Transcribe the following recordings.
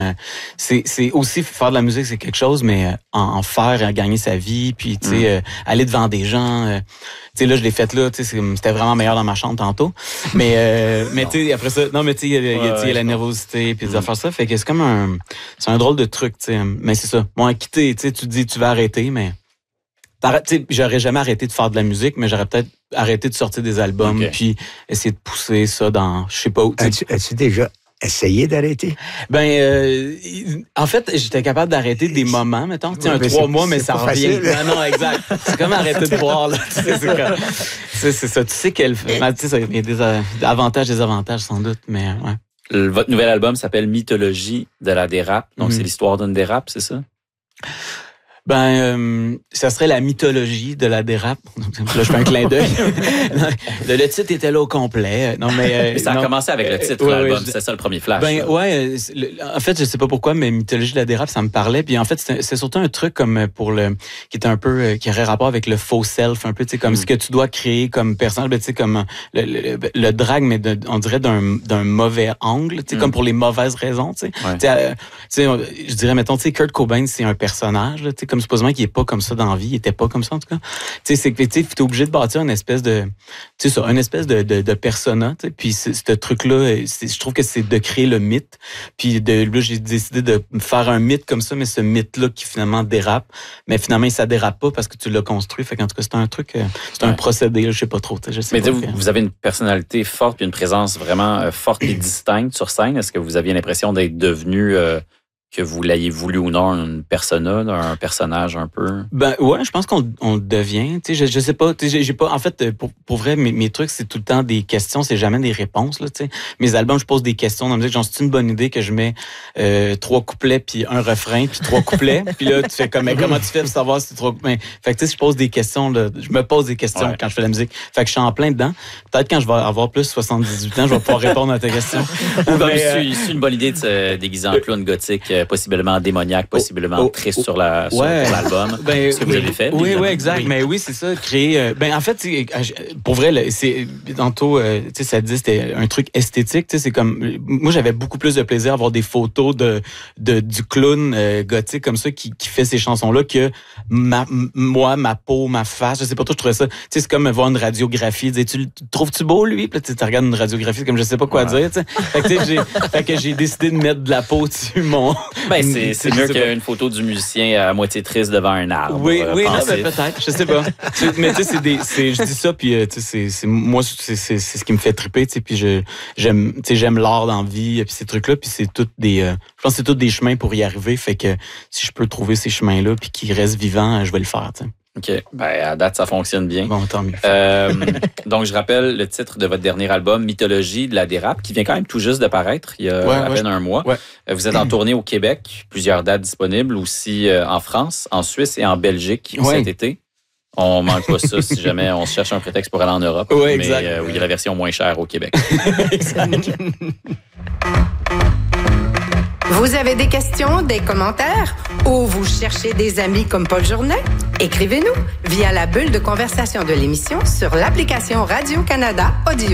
C'est aussi faire de la musique, c'est quelque chose, mais en faire, gagner sa vie, puis tu sais, aller devant des gens. Tu sais, là, je l'ai fait là, tu sais, c'était vraiment meilleur dans ma chambre tantôt. Mais tu sais, après ça, non, mais tu sais, il y a la nervosité, puis des affaires ça, fait que c'est comme c'est un drôle de truc, tu sais. Mais c'est ça. Moi, quitter, tu sais, tu te dis, tu vas arrêter, mais j'aurais jamais arrêté de faire de la musique, mais j'aurais peut-être arrêté de sortir des albums, puis essayer de pousser ça dans, je sais pas où. As-tu déjà essayé d'arrêter? En fait, j'étais capable d'arrêter des moments, mettons. Tu sais, 3 mois, mais ça revient. Non, exact. C'est comme arrêter de boire, là. C'est ça. Tu sais qu'elle fait. Tu sais, il y a des avantages, des avantages, sans doute, mais ouais. Votre nouvel album s'appelle Mythologie de la dérape. Donc, c'est l'histoire d'une dérape, c'est ça? Ça serait la mythologie de la dérape. Là, je fais un clin d'œil. Le titre était là au complet. Non, mais ça a commencé avec le titre de l'album. C'est ça le premier flash. En fait, je sais pas pourquoi, mais mythologie de la dérape, ça me parlait. Puis en fait, c'est surtout un truc comme qui était un peu qui aurait rapport avec le faux self, un peu, tu sais, comme ce que tu dois créer comme personnage, tu sais, comme le drag, mais on dirait d'un mauvais angle, tu sais, comme pour les mauvaises raisons, tu sais. Je dirais, mettons, tu sais, Kurt Cobain, c'est un personnage, tu sais, comme supposément qu'il est pas comme ça dans la vie, il était pas comme ça en tout cas. Tu sais, c'est que t'es obligé de bâtir une espèce de, tu sais ça, une espèce de persona, tu sais. Puis ce truc-là, je trouve que c'est de créer le mythe. Puis là, j'ai décidé de faire un mythe comme ça, mais ce mythe-là qui finalement dérape, mais finalement ça dérape pas parce que tu l'as construit. Fait qu'en tout cas, c'est un truc, c'est un procédé, je sais pas trop. Je sais mais pas, vous avez une personnalité forte puis une présence vraiment forte et distincte sur scène. Est-ce que vous aviez l'impression d'être devenu que vous l'ayez voulu ou non, une persona, un personnage un peu? Ouais, je pense qu'on le devient. Tu sais, je sais pas. Tu sais, j'ai pas. En fait, pour vrai, mes trucs, c'est tout le temps des questions, c'est jamais des réponses. Là, tu sais, mes albums, je pose des questions dans la musique. Genre, c'est une bonne idée que je mets 3 couplets puis un refrain puis 3 couplets. Puis là, tu fais comme, mais comment tu fais pour savoir si c'est 3 couplets? Fait que tu sais, je pose des questions. Là, je me pose des questions quand je fais la musique. Fait que je suis en plein dedans. Peut-être quand je vais avoir plus 78 ans, je vais pouvoir répondre à tes questions. C'est une bonne idée de se déguiser en clown gothique, possiblement démoniaque, possiblement triste sur l'album. Ce que vous avez fait. Oui, exact. Oui. Mais oui, c'est ça, créer... en fait, pour vrai, c'est tantôt, tu sais, ça dit c'était un truc esthétique. Tu sais, c'est comme... Moi, j'avais beaucoup plus de plaisir à avoir des photos du clown gothique comme ça qui fait ces chansons-là que moi, ma peau, ma face. Je sais pas trop, je trouvais ça... Tu sais, c'est comme voir une radiographie. Tu trouves-tu beau, lui? Puis tu regardes une radiographie comme je sais pas quoi dire. Tu sais. Fait que j'ai décidé de mettre de la peau dessus mon... C'est mieux qu'une photo du musicien à moitié triste devant un arbre. Oui, non, peut-être, je sais pas. Mais tu sais, je dis ça, puis tu sais, moi, c'est ce qui me fait triper, tu sais, puis j'aime l'art dans la vie, puis ces trucs-là, puis c'est toutes je pense que c'est tous des chemins pour y arriver, fait que si je peux trouver ces chemins-là, puis qu'ils restent vivants, je vais le faire, tu sais. OK. À date, ça fonctionne bien. Bon, tant mieux. Donc, je rappelle le titre de votre dernier album, Mythologie de la dérape, qui vient quand même tout juste de paraître, il y a à peine un mois. Ouais. Vous êtes en tournée au Québec, plusieurs dates disponibles, aussi en France, en Suisse et en Belgique cet été. On manque pas ça si jamais on se cherche un prétexte pour aller en Europe. Oui, exact. Mais il y a la version moins chère au Québec. Exact. Vous avez des questions, des commentaires ou vous cherchez des amis comme Paul Journet? Écrivez-nous via la bulle de conversation de l'émission sur l'application Radio-Canada Audio.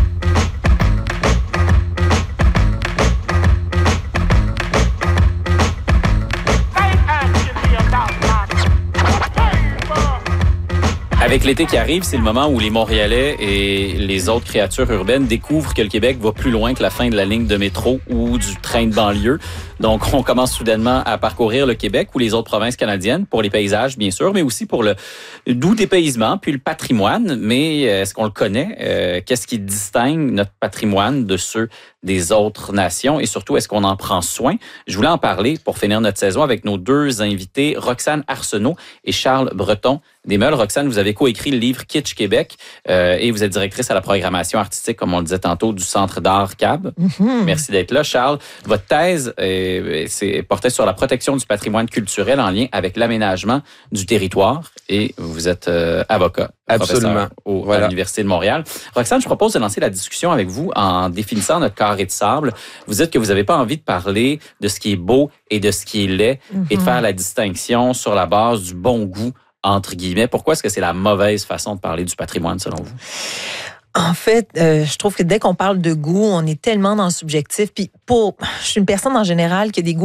Avec l'été qui arrive, c'est le moment où les Montréalais et les autres créatures urbaines découvrent que le Québec va plus loin que la fin de la ligne de métro ou du train de banlieue. Donc, on commence soudainement à parcourir le Québec ou les autres provinces canadiennes pour les paysages, bien sûr, mais aussi pour le doux dépaysement, puis le patrimoine. Mais est-ce qu'on le connaît? Qu'est-ce qui distingue notre patrimoine de ceux des autres nations? Et surtout, est-ce qu'on en prend soin? Je voulais en parler pour finir notre saison avec nos 2 invités, Roxane Arsenault et Charles Breton des Meules. Roxane, vous avez coécrit le livre Kitsch Québec et vous êtes directrice à la programmation artistique, comme on le disait tantôt, du Centre d'art CAB. Mm-hmm. Merci d'être là. Charles, votre thèse portait sur la protection du patrimoine culturel en lien avec l'aménagement du territoire et vous êtes avocat. Absolument. À l'Université de Montréal. Roxane, je propose de lancer la discussion avec vous en définissant notre carré de sable. Vous dites que vous n'avez pas envie de parler de ce qui est beau et de ce qui est laid et de faire la distinction sur la base du bon goût, entre guillemets. Pourquoi est-ce que c'est la mauvaise façon de parler du patrimoine, selon vous? En fait, je trouve que dès qu'on parle de goût, on est tellement dans le subjectif. Puis je suis une personne en général qui a des goûts